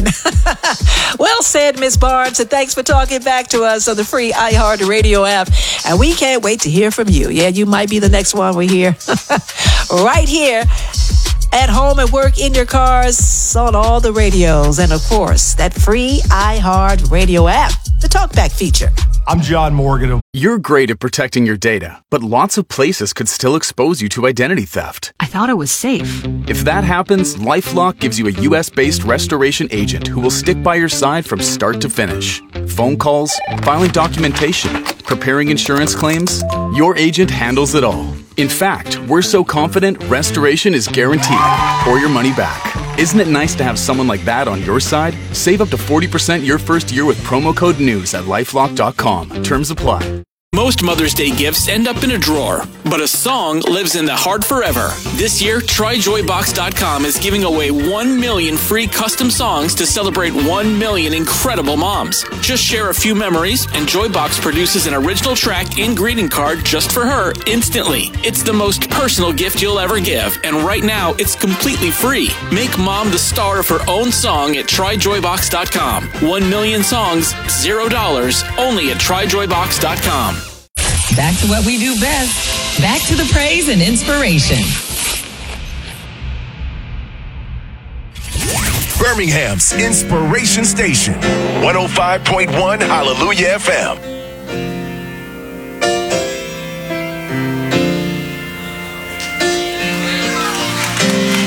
man. Well said, Miss Barnes, and thanks for talking back to us on the free iHeartRadio app. And we can't wait to hear from you. Yeah, you might be the next one we hear. Right here, at home, at work, in your cars, on all the radios. And of course, that free iHeartRadio app, the TalkBack feature. I'm John Morgan. You're great at protecting your data, but lots of places could still expose you to identity theft. I thought it was safe. If that happens, LifeLock gives you a U.S.-based restoration agent who will stick by your side from start to finish. Phone calls, filing documentation, preparing insurance claims, your agent handles it all. In fact, we're so confident restoration is guaranteed or your money back. Isn't it nice to have someone like that on your side? Save up to 40% your first year with promo code NEWS at LifeLock.com. Terms apply. Most Mother's Day gifts end up in a drawer, but a song lives in the heart forever. This year, TryJoyBox.com is giving away 1 million free custom songs to celebrate 1 million incredible moms. Just share a few memories, and Joybox produces an original track and greeting card just for her instantly. It's the most personal gift you'll ever give, and right now, it's completely free. Make mom the star of her own song at TryJoyBox.com. 1 million songs, $0, only at TryJoyBox.com. Back to what we do best. Back to the praise and inspiration. Birmingham's Inspiration Station, 105.1 Hallelujah FM.